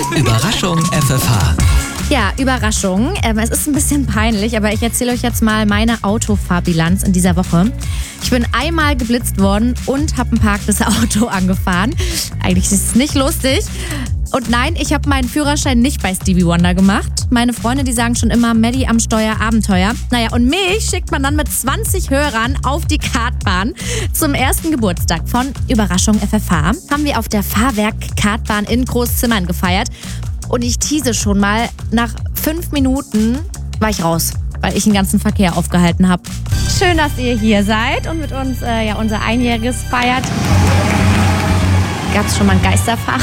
Überraschung FFH. Ja, Überraschung. Es ist ein bisschen peinlich, aber ich erzähle euch jetzt mal meine Autofahrbilanz in dieser Woche. Ich bin einmal geblitzt worden und habe ein parkendes Auto angefahren. Eigentlich ist es nicht lustig. Und nein, ich habe meinen Führerschein nicht bei Stevie Wonder gemacht. Meine Freunde, die sagen schon immer, Maddie am Steuer, Abenteuer. Naja, und mich schickt man dann mit 20 Hörern auf die Kartbahn. Zum ersten Geburtstag von Überraschung FFH haben wir auf der Fahrwerk-Kartbahn in Großzimmern gefeiert. Und ich tease schon mal, nach 5 Minuten war ich raus, weil ich den ganzen Verkehr aufgehalten habe. Schön, dass ihr hier seid und mit uns unser Einjähriges feiert. Gab es schon mal ein Geisterfahrer?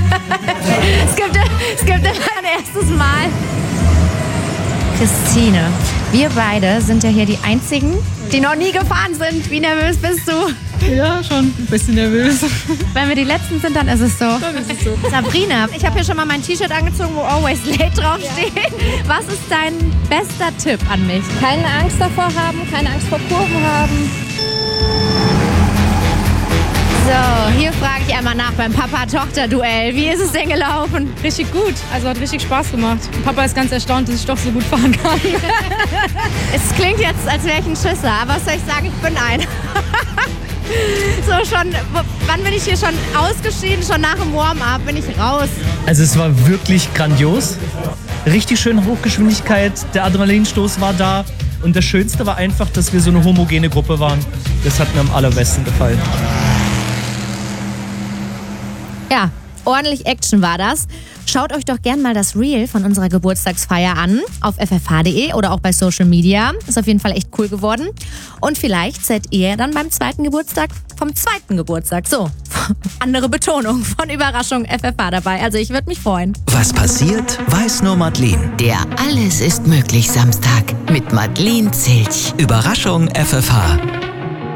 es gibt immer ein erstes Mal. Christine, wir beide sind ja hier die Einzigen, die noch nie gefahren sind. Wie nervös bist du? Ja, schon ein bisschen nervös. Wenn wir die Letzten sind, dann ist es so. Dann ist es so. Sabrina, ich habe hier schon mal mein T-Shirt angezogen, wo Always Late draufsteht. Was ist dein bester Tipp an mich? Keine Angst davor haben, keine Angst vor Kurven haben. So, hier frage ich einmal nach beim Papa-Tochter-Duell. Wie ist es denn gelaufen? Richtig gut, also hat richtig Spaß gemacht. Papa ist ganz erstaunt, dass ich doch so gut fahren kann. Es klingt jetzt, als wäre ich ein Schisser, aber was soll ich sagen, ich bin ein. So, wann bin ich hier schon ausgeschieden? Schon nach dem Warm-up bin ich raus. Also es war wirklich grandios. Richtig schön Hochgeschwindigkeit, der Adrenalinstoß war da. Und das Schönste war einfach, dass wir so eine homogene Gruppe waren. Das hat mir am allerbesten gefallen. Ja, ordentlich Action war das. Schaut euch doch gern mal das Reel von unserer Geburtstagsfeier an auf ffh.de oder auch bei Social Media. Ist auf jeden Fall echt cool geworden. Und vielleicht seid ihr dann beim zweiten Geburtstag vom zweiten Geburtstag. So, andere Betonung von Überraschung FFH dabei. Also ich würde mich freuen. Was passiert, weiß nur Madeleine. Der Alles ist möglich Samstag mit Madeleine Zilch. Überraschung FFH.